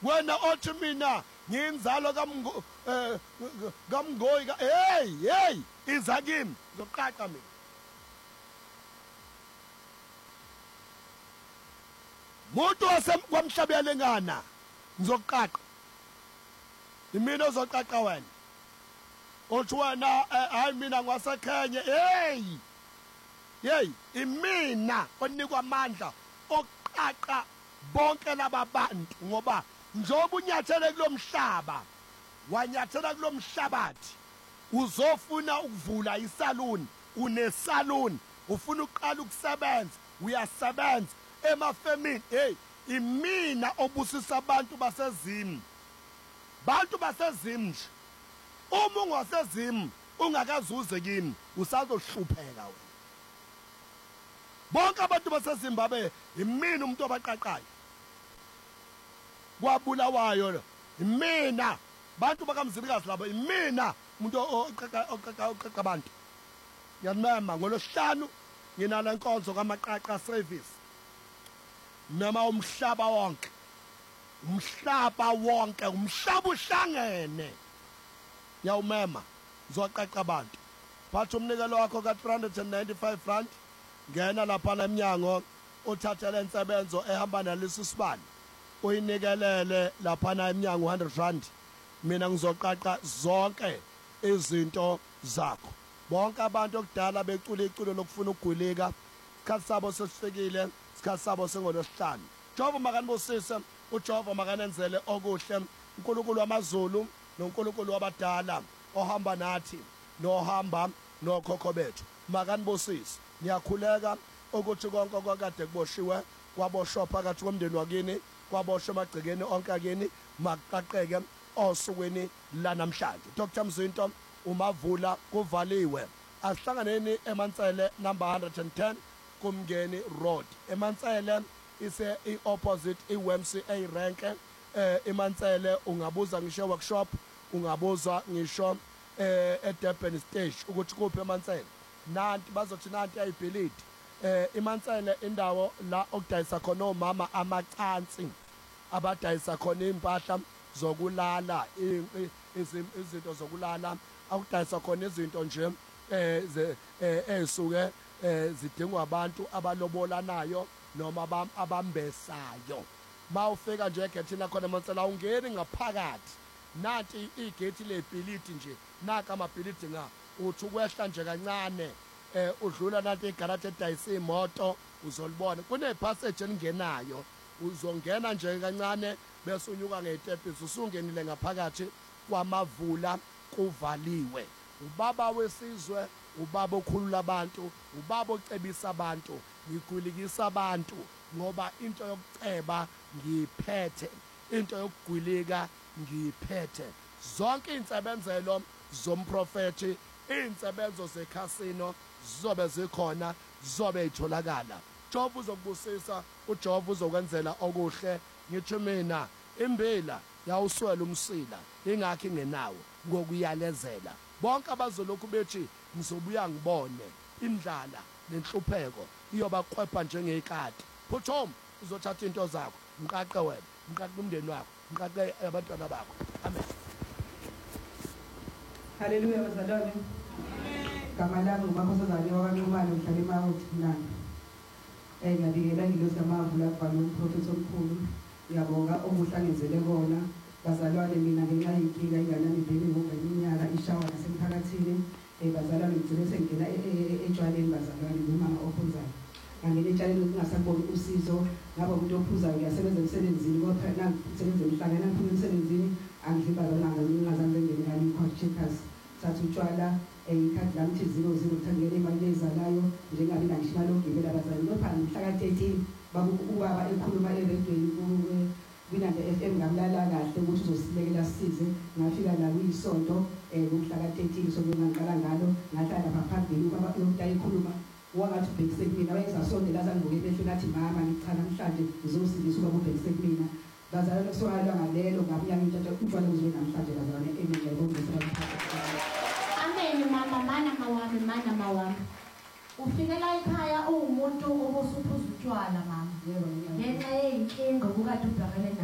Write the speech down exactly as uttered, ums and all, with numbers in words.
wena othi mina ngiyinzalo kamngo kamngoyi hey hey iza kimi zoqaqa mina muntu wasemkwamhlabele ngana ngizoqaqa imina ozoqaqa wena othi wena hayi mina ngwasekhenye hey hey imina onikwa amandla oqaqa bonke laba bantu ngoba njoba unyathele kulomhlaba wanyathela kulomhlabathi uzofuna ukuvula isaluni unesaluni ufuna uqala ukusebenza uyasebenza emafemini hey imina obusisa abantu basezimu bantu basezimu nje uma ungasezimu ungakazuze kimi usazohlupheka wena bonke abantu baseZimbabwe imina umuntu obaqaqayo kwabulawayo lo imina bantu bakamzilikazi labo imina umuntu oqaqa oqaqa oqaqa abantu ngiyamema ngolosihlanu nginala inkonzo kamaqaqa service noma umhlaba wonke umhlaba wonke umhlaba uhlangene yawumema zoqaqa abantu phatha umnikelo wakho ka three hundred ninety-five rand ngena lapha eminyango uthathele insebenzo ehamba nalesi sibani uyinikelele lapha eminyango one hundred rand mina ngizoqaqa zonke izinto zakho bonke abantu okudala becula iculo lokufuna ukugwilika isikhathi sabo sesifikile isikhathi sabo sengolosihlanu Jehova makanibusise uJehova makanenzele okuhle uNkulunkulu wamaZulu noNkulunkulu wabadala ohamba nathi nohamba nokhokho bethu makanibusise niyakhuleka ukuthi konke okwakade kuboshiwe kwaboshwa phakathi komndeni wakini kwaboshwa emagcekeni onke akini makaqaqeke osukwini lanamhlanje Dr Mzinto umavula kuvaliwe asihlanganeni eMantsele number one hundred ten kumngeni road eMantsele ise iopposite iWMCA rank eh eMantsele ungabuza ngisho workshop ungabuza ngisho eh eDurban stage ukuthi kuphi eMantsele nanti bazothi nanti ayibhilidi eh iMantsele indawo la okudayisa khona omama amacansi abadayisa khona impahla zokulala izinto zokulala akudayisa khona izinto nje eh esuke zidingwa abantu abalobolanayo noma abambesayo mawufika nje egethini khona eMantsela ungeni ngaphakathi nanti igeti lebhilidi nje naka amabhilidi nga uthi ukwehla nje kancane eh udlula nanti igarage edayisa imoto uzolibona kunepassage elingenayo uzongena nje kancane bese unyuka ngeTepisi usungenile ngaphakathi kwamavula kuvaliwe ubaba wesizwe ubaba okhulula abantu ubaba ocebisa abantu ngigulikisa abantu ngoba into yokuceba ngiphethe into yokugwilika ngiphethe zonke insebenzelo zomprofeti insebenzo zekhasino zizobe zikhona zizobe itholakala Jehova uzokubusisa uJehova uzokwenzela okuhle ngithi mina imbila yawuswela umsila ingakho ingenawo ngokuyalezela bonke abazolokhu bethi ngizobuya ngibone indlala nenhlupheko iyoba qhwepha njengekati phuthom uzothatha into zakho mqaqe wena mqaqe umndeni wakho mqaqe abantwana bakho amen haleluya bazalwane gama lami nguMakhosazane wakwaNxumalo ngihlala eMawuthi Mnandi eh ngiyabikela ngilosi amavula kubhala umprofeti omkhulu ngiyabonga obuhlangezele kona bazalwane mina ngenxa yinkinga inganami ibheli ngokwenyaka ishawa nasemphakathini eh bazalwane ngicela sengena etshwaleni bazalwane noma ophuzayo ngangena etshwaleni kungasaboni usizo ngaba umuntu ophuzayo uyasebenza emsebenzini kodwa nangisebenza emhlanje nangiphuma emsebenzini angidli bazalwane ngingazange ngene ngani court checkers thatha utshwala ikhadi lami thi zero zero thangele imali ezalayo njengabe ngishimala ogibela bazalwane kodwa mhla ka thirteen babubaba ekhuluma eredweni kwinanda F M ngamlala kahle ukuthi uzosilekela sisize ngafika la kuyisonto eh kumhla ka thirteen so ngingaqala ngalo ngahlala lapha phambili ubaba yonke ayikhuluma wangathi ubhekise kumina wayezasondela zangibuke behle nathi mama ngicha namhlanje ngizosindisa ubaba ubhekise kumina bazalwane kuswala ngalelo ngabuya ngithatha utshwala uzwe namhlanje bazalwane amen ngiyabonga amen mama mana mawami mana mawami ufikela ekhaya uwumuntu obosuphuza utshwala mama ngenxa yeyinkinga ukade ubhekene